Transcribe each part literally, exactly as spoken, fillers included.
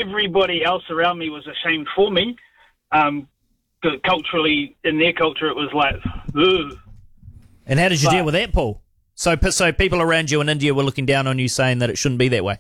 everybody else around me was ashamed for me. Um, 'cause culturally, in their culture, it was like, ugh. And how did you But- deal with that, Paul? So, so people around you in India were looking down on you, saying that it shouldn't be that way.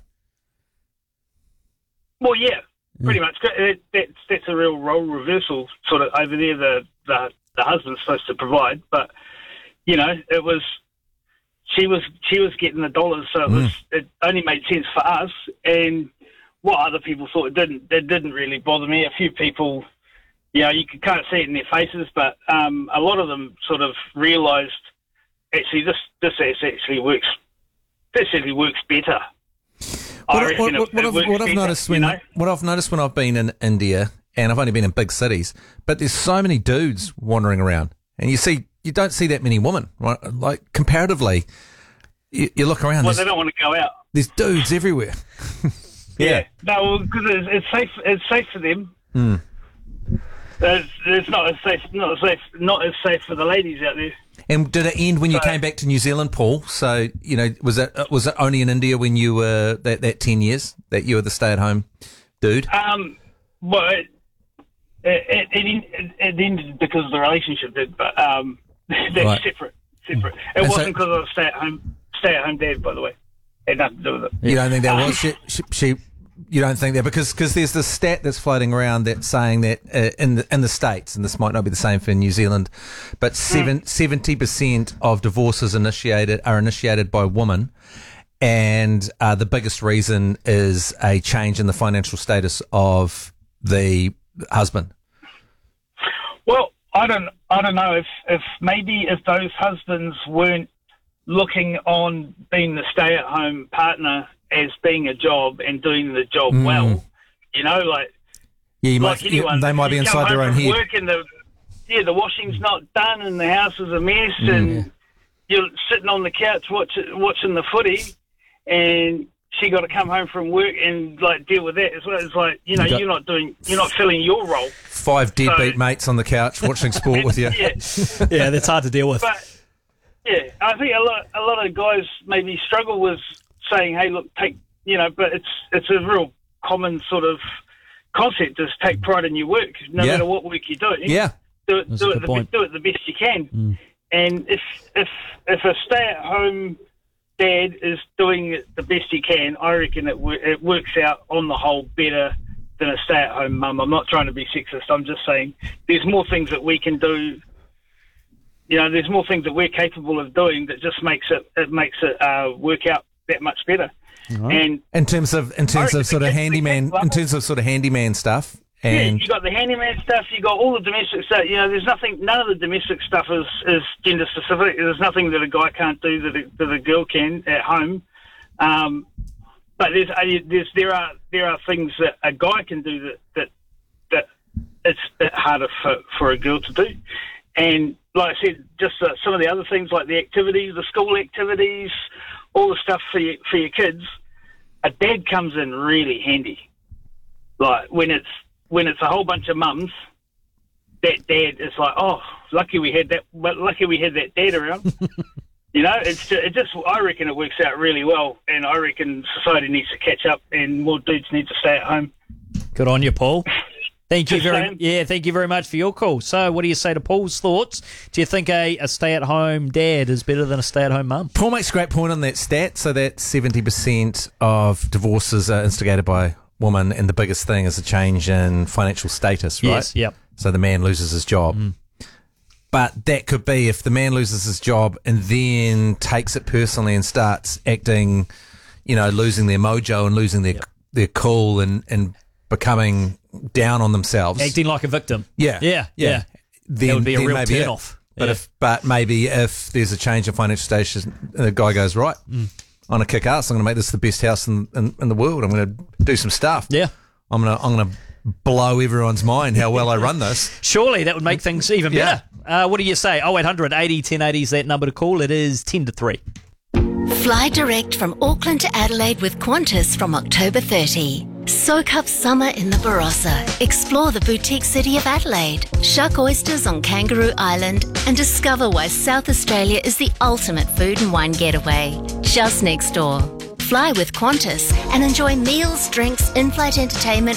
Well, yeah, pretty much. It, that's that's a real role reversal sort of over there. The the the husband's supposed to provide, but you know, it was she was she was getting the dollars, so it was it only made sense for us. And what other people thought, it didn't it didn't really bother me. A few people, you know, you can kind of see it in their faces, but um, a lot of them sort of realised actually this this actually works. This actually works better. What, I what, reckon what, it- what, it I've, works what I've better, noticed you when know? what I've noticed when I've been in India, and I've only been in big cities, but there's so many dudes wandering around, and you see you don't see that many women. Right? Like comparatively, you, you look around. Well, there's, they don't want to go out. there's dudes everywhere. Yeah. No, because it's, it's safe. It's safe for them. Mm. It's, it's not as safe. Not as safe. Not as safe for the ladies out there. And did it end when you So- came back to New Zealand, Paul? So you know, was it was it only in India when you were that, that ten years that you were the stay-at-home dude? Um. Well, it it, it, it, it ended because of the relationship did, but um, that's Right. separate. Separate. It And so- wasn't because I was stay at home. Stay at home dad, by the way. Had nothing to do with it. You don't think that Um, was she, she, she? You don't think that because cause there's this stat that's floating around that's saying that uh, in the in the States, and this might not be the same for New Zealand, but seven, seventy percent of divorces initiated are initiated by women, and uh, the biggest reason is a change in the financial status of the husband. Well, I don't. I don't know if if maybe if those husbands weren't looking on being the stay-at-home partner as being a job and doing the job Mm. well, you know, like Yeah, you like might. anyone, They might be you come inside their home own from head. Work and the yeah, the washing's not done and the house is a mess, and you're sitting on the couch watching watching the footy, and she got to come home from work and like deal with that as well. It's like you know You got- you're not doing you're not filling your role. Five deadbeat So- mates on the couch watching sport with you. Yeah. Yeah, that's hard to deal with. But yeah, I think a lot a lot of guys maybe struggle with saying, "Hey, look, take you know," but it's it's a real common sort of concept: is take pride in your work, no Yeah. matter what work you're doing. Yeah. do it That's a do good it the, point. do it the best you can. And if if if a stay at home dad is doing it the best he can, I reckon it wor- it works out on the whole better than a stay at home mum. I'm not trying to be sexist. I'm just saying there's more things that we can do. You know, there's more things that we're capable of doing that just makes it it makes it uh, work out that much better. And In terms of in terms reckon of sort the of kids- the handyman, kids love in it. terms of sort of handyman stuff, yeah, and you got the handyman stuff. You got all the domestic stuff. You know, there's nothing. None of the domestic stuff is, is gender specific. There's nothing that a guy can't do that a, that a girl can at home. Um, but there's, uh, there's there are there are things that a guy can do that that that it's a bit harder for, for a girl to do. And like I said, just uh, some of the other things like the activities, the school activities, all the stuff for your, for your kids. A dad comes in really handy. Like when it's when it's a whole bunch of mums, that dad is like, oh, lucky we had that, but lucky we had that dad around. You know, it's just, it just I reckon it works out really well, and I reckon society needs to catch up, and more dudes need to stay at home. Good on you, Paul. Thank you Just very saying. yeah, thank you very much for your call. So, what do you say to Paul's thoughts? Do you think a, a stay-at-home dad is better than a stay-at-home mum? Paul makes a great point on that stat. So that seventy percent of divorces are instigated by women, and the biggest thing is a change in financial status, right? Yes, yep. So the man loses his job. But that could be if the man loses his job and then takes it personally and starts acting, you know, losing their mojo and losing their their cool and, and becoming down on themselves. Acting like a victim. Yeah, Yeah, yeah. Then, That would be a then real maybe it. turn-off. But Yeah. if, but maybe if there's a change in financial status, the guy goes, right, I'm gonna kick ass. I'm gonna make this the best house in, in, in the world. I'm gonna do some stuff. Yeah. I'm gonna I'm gonna blow everyone's mind how well I run this. Surely that would make things even Yeah. better. Uh, what do you say? oh eight hundred eighty ten eighty is that number to call. It is ten to three. Fly direct from Auckland to Adelaide with Qantas from October thirtieth. Soak up summer in the Barossa. Explore the boutique city of Adelaide. Shuck oysters on Kangaroo Island and discover why South Australia is the ultimate food and wine getaway. Just next door. Fly with Qantas and enjoy meals, drinks, in-flight entertainment